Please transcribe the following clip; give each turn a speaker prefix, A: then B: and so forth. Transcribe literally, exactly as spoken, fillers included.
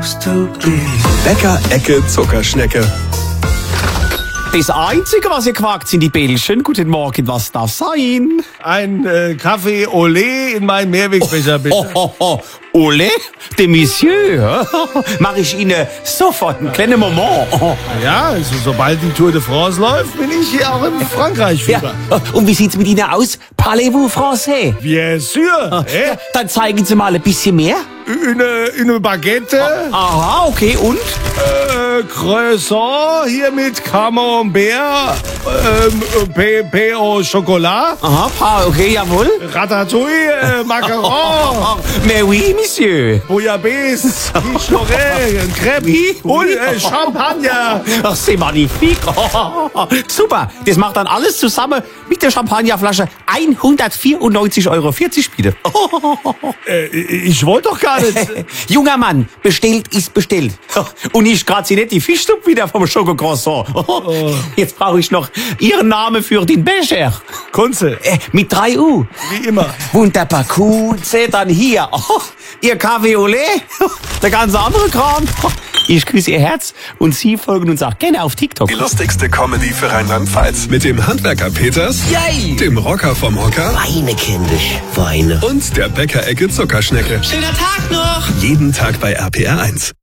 A: Bäcker Ecke Zuckerschnecke.
B: Das Einzige, was ihr quakt, sind die Bällchen. Guten Morgen, was darf sein?
C: Ein äh, Kaffee Olé in meinen Mehrwegbecher, bitte.
B: Oh, oh, oh. Ole, de Monsieur. Mach ich Ihnen sofort einen kleinen Moment. Oh.
C: Ja, also, sobald die Tour de France läuft, bin ich hier auch im Frankreich-Fieber.
B: Ja. Und wie sieht's mit Ihnen aus? Parlez-vous français?
C: Bien sûr.
B: Ja, dann zeigen Sie mal ein bisschen mehr.
C: Eine, eine Baguette,
B: Aha, okay, und?
C: äh, Croissant hier mit Camembert, ähm, P, P au Chocolat,
B: Aha, pa, okay, jawohl.
C: Ratatouille, äh, Macaron,
B: Mais oui, Monsieur.
C: Bouillabaisse, Quiche-Lorraine, Crêpe und äh, Champagner.
B: Ach, c'est magnifique. Super, das macht dann alles zusammen mit der Champagnerflasche hundertvierundneunzig Euro vierzig, bitte.
C: Äh, ich wollte doch gar nicht.
B: Junger Mann, bestellt ist bestellt. Und ich grad sie nicht die Fischsuppe wieder vom Schokocroissant. Jetzt brauche ich noch Ihren Namen für den Becher.
C: Kunze,
B: Äh, mit drei U.
C: wie immer.
B: Wunderbar, Kunze, dann hier. Oh, Ihr Kaffee Olé, der ganze andere Kram. Ich küsse Ihr Herz und Sie folgen uns auch gerne auf TikTok.
A: Die lustigste Comedy für Rheinland-Pfalz. Mit dem Handwerker Peters,
B: Yay!
A: dem Rocker vom Hocker
D: Weine, kindisch, weine.
A: und der Bäcker Ecke Zuckerschnecke.
B: Schöner Tag noch!
A: Jeden Tag bei R P R eins.